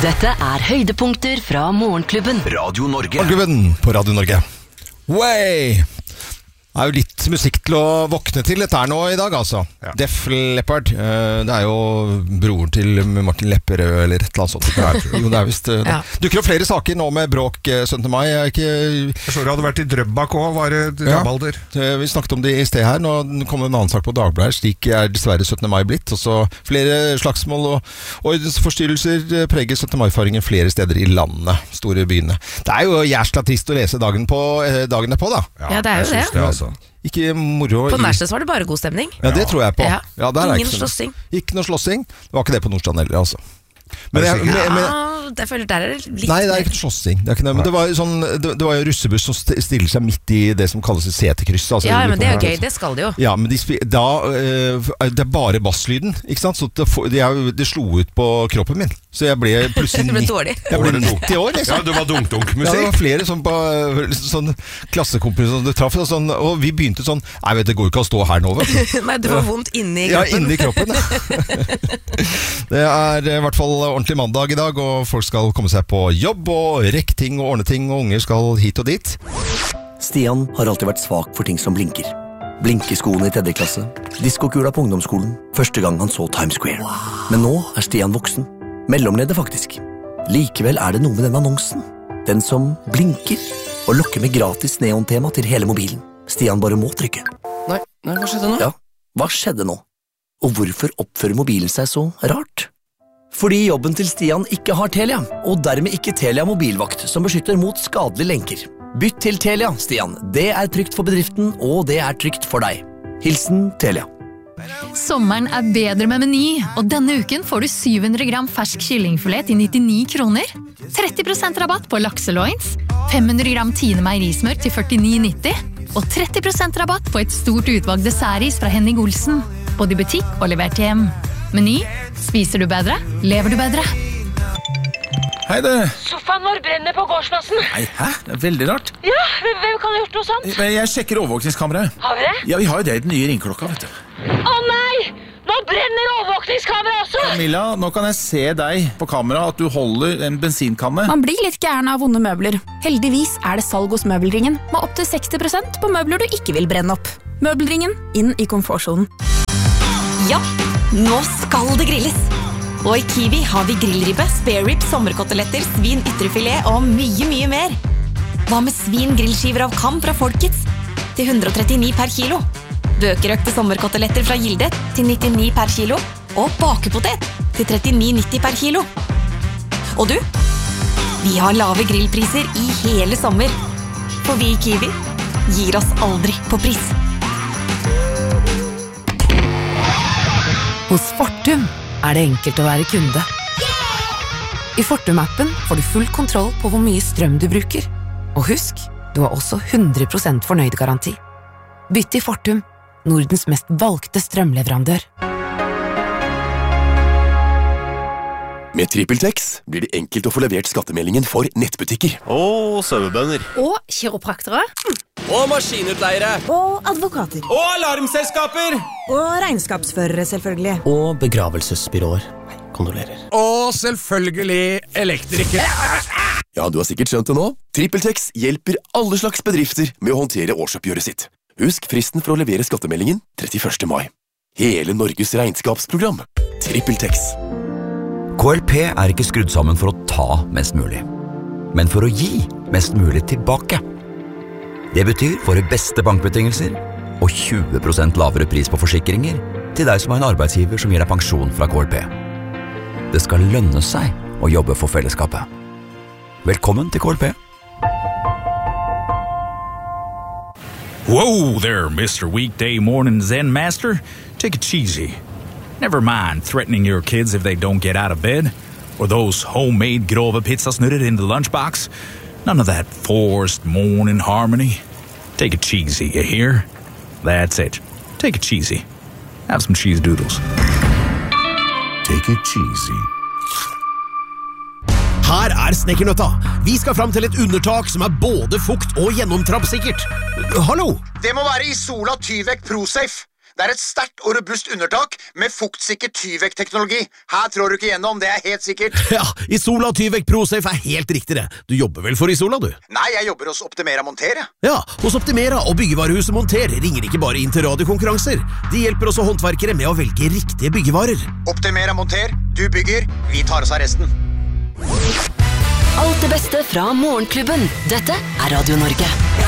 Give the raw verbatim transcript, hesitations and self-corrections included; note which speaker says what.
Speaker 1: Dette er høydepunkter fra Morgenklubben.
Speaker 2: Radio Norge.
Speaker 3: Morgenklubben på Radio Norge. Way! Det er jo litt musikk til å våkne til dette her nå i dag, altså. Ja. Def Leppard. Det er jo broren til Martin Lepperød, eller et eller annet sånt. Jo, det er vist det. Ja. Dukker jo flere saker nå med bråk syttende mai. Jeg, ikke...
Speaker 4: jeg så det hadde vært i Drøbak også, var det rabalder.
Speaker 3: Ja, vi snakket om det i sted her. Nå kom en annen sak på Dagbladet. Slik er dessverre syttende mai blitt. Og så flere slagsmål og ordensforstyrrelser preger syttende mai-faringen flere steder i landet, store byene. Det er jo jævla trist å lese dagen på, dagene på, da.
Speaker 5: Ja, ja det er jo det.
Speaker 3: det altså. Ikke moro.
Speaker 5: På Nærsteds var det bare god stemning.
Speaker 3: Ja, det tror jeg på.
Speaker 5: Ja.
Speaker 3: Ja, der
Speaker 5: Ingen
Speaker 3: ikke
Speaker 5: slåssing.
Speaker 3: Ikke noe slåssing. Det var ikke det på Nordstrand heller, altså. Men jeg,
Speaker 5: ja,
Speaker 3: men, men,
Speaker 5: jeg føler der er det litt...
Speaker 3: Nei, det er ikke noe slåssing. Det er ikke noe, men det var, sånn, det, det var jo russebuss som stiller seg midt i det som kalles et setekryss. Altså,
Speaker 5: ja, men det er jo gøy, det skal det jo.
Speaker 3: Ja, men de, da, uh, det er bare basslyden, ikke sant? Så det, det, det slo ut på kroppen min. Så jeg ble plutselig
Speaker 5: ble dårlig.
Speaker 3: Jeg ble nitti år, liksom.
Speaker 4: Ja, du var dunk-dunk-musikk.
Speaker 3: Ja, det var flere sånn, på, sånn klassekompiser som du traff, og, sånn, og vi begynte sånn, nei, vet du, det går ikke å stå her nå, vet du.
Speaker 5: Nei, det var vondt inni kroppen.
Speaker 3: Ja, inni kroppen, ja. Det er i hvert fall ordentlig mandag i dag, og folk skal komme seg på jobb, og rekke ting og ordne ting, og unger skal hit og dit.
Speaker 6: Stian har alltid vært svak for ting som blinker. Blinkeskoene i tredje klasse, diskokula på ungdomsskolen, første gang han så Times Square. Men nå er Stian voksen. Mellomleder faktisk. Likevel er det noe med den annonsen. Den som blinker og lokker med gratis neontema til hele mobilen. Stian bare må trykke.
Speaker 7: Nei, nei, hva skjedde nå?
Speaker 6: Ja, hva skjedde nå? Og hvorfor oppfører mobilen seg så rart? Fordi jobben til Stian ikke har Telia, og dermed ikke Telia mobilvakt, som beskytter mot skadelige lenker. Bytt til Telia, Stian. Det er trygt for bedriften, og det er trygt for deg. Hilsen Telia.
Speaker 8: Sommeren er bedre med Meny, og denne uken får du syv hundre gram fersk kyllingfilet til nittini kroner, tretti prosent rabatt på lakseloins, fem hundre gram Tine meierismør til førtini nitti, og tretti prosent rabatt på et stort utvalg dessertis fra Henning Olsen, både i butikk og levert hjem. Meny, spiser du bedre, lever du bedre.
Speaker 9: Hei du.
Speaker 10: Sofaen vår brenner på gårdsplassen.
Speaker 9: Nei, hæ? Det er veldig rart.
Speaker 10: Ja, hvem kan ha gjort noe sånt?
Speaker 9: Jeg sjekker overvåkningskameraet.
Speaker 10: Har vi det?
Speaker 9: Ja, vi har jo det i den nye ringklokka, vet du.
Speaker 10: Å nei! Nå brenner overvåkningskameraet også!
Speaker 9: Camilla, nå kan jeg se deg på kamera at du holder en bensinkanne.
Speaker 11: Man blir litt gæren av vonde møbler. Heldigvis er det salg hos Møbelringen, med opp til seksti prosent på møbler du ikke vil brenne opp. Møbelringen, inn i komfortsonen.
Speaker 12: Ja, nå skal det grilles. Og i Kiwi har vi grillribbe, spare rib, sommerkoteletter, svin, ytrefilet og mye, mye mer. Hva med svin grillskiver av Kam fra Folkets til hundre og trettini per kilo? Bøkerøkte sommerkoteletter fra Gilde til nittini per kilo, og bakepotet til trettini nitti per kilo. Og du, vi har lave grillpriser i hele sommer, for vi i Kiwi gir oss aldri på pris.
Speaker 13: Hos Fortum er det enkelt å være kunde. I Fortum-appen får du full kontroll på hvor mye strøm du bruker. Og husk, du har også hundre prosent fornøyd garanti. Bytt til Fortum, Nordens mest valgte strømleverandør.
Speaker 14: Med TrippelTex blir det enkelt å få levert skattemeldingen for nettbutikker.
Speaker 15: Og sauebønder.
Speaker 11: Og kiropraktere.
Speaker 15: Og maskinutleiere.
Speaker 11: Og advokater.
Speaker 15: Og alarmselskaper.
Speaker 11: Og regnskapsførere, selvfølgelig.
Speaker 7: Og begravelsesbyråer. Kondolerer.
Speaker 15: Og selvfølgelig elektrikere.
Speaker 14: Ja, du har sikkert skjønt det nå. TrippelTex hjelper alle slags bedrifter med å håndtere årsoppgjøret sitt. Husk fristen for å levere skattemeldingen trettiførste mai. Hele Norges regnskapsprogram. TrippelTex.
Speaker 2: K L P er ikke skrudd sammen for å ta mest mulig, men for å gi mest mulig tilbake. Det betyr våre beste bankbetingelser og tjue prosent lavere pris på forsikringer til deg som har en arbeidsgiver som gir deg pensjon fra K L P. Det skal lønne seg å jobbe for fellesskapet. Velkommen til K L P.
Speaker 16: Whoa there, Mister Weekday Morning Zen Master. Take it cheesy. Never mind threatening your kids if they don't get out of bed, or those homemade grove pizzasnurrer in the lunchbox. None of that forced morning harmony. Take it cheesy, you hear? That's it. Take it cheesy. Have some cheese doodles.
Speaker 17: Take it cheesy.
Speaker 18: Her er Snekkernøtta. Vi skal fram til et undertak som er både fukt og gjennomtrappsikkert. Hallo?
Speaker 19: Det må være Isola Tyvek ProSafe. Det er et sterkt og robust undertak med fuktsikker Tyvek-teknologi. Her trår du ikke gjennom, det er helt sikkert.
Speaker 18: Ja, Isola Tyvek ProSafe er helt riktig det. Du jobber vel for Isola, du?
Speaker 19: Nei, jeg jobber hos Optimera Monter, jeg.
Speaker 18: Ja, hos Optimera og byggevarehuset Monter ringer ikke bare inn til radiokonkurranser. De hjelper også håndverkere med å velge riktige byggevarer.
Speaker 19: Optimera Monter, du bygger, vi tar oss av resten.
Speaker 1: Alt det beste fra Morgenklubben. Dette er Radio Norge.